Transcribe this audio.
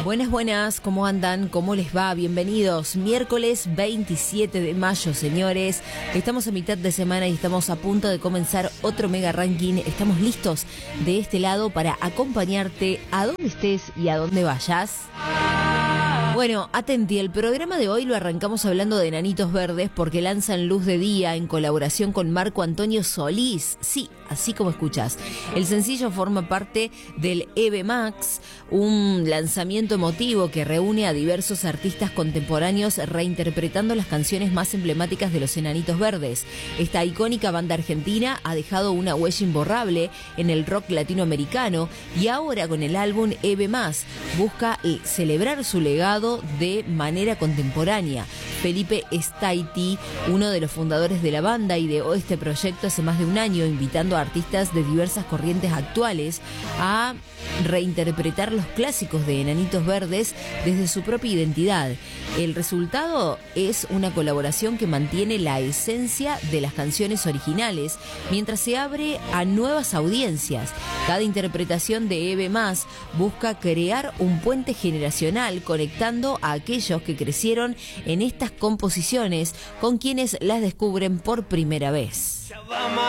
Buenas, buenas, ¿cómo andan? ¿Cómo les va? Bienvenidos. Miércoles 27 de mayo, señores. Estamos a mitad de semana y estamos a punto de comenzar otro mega ranking. Estamos listos de este lado para acompañarte a donde estés y a donde vayas. Bueno, atenti, el programa de hoy lo arrancamos hablando de Enanitos Verdes porque lanzan Luz de Día en colaboración con Marco Antonio Solís. Sí, así como escuchas. El sencillo forma parte del EVE Max, un lanzamiento emotivo que reúne a diversos artistas contemporáneos reinterpretando las canciones más emblemáticas de los Enanitos Verdes. Esta icónica banda argentina ha dejado una huella imborrable en el rock latinoamericano y ahora con el álbum EVE Más busca celebrar su legado de manera contemporánea. Felipe Staiti, uno de los fundadores de la banda, ideó este proyecto hace más de un año, invitando a artistas de diversas corrientes actuales a reinterpretar los clásicos de Enanitos Verdes desde su propia identidad. El resultado es una colaboración que mantiene la esencia de las canciones originales, mientras se abre a nuevas audiencias. Cada interpretación de EVE Más busca crear un puente generacional, conectando a aquellos que crecieron en estas composiciones con quienes las descubren por primera vez.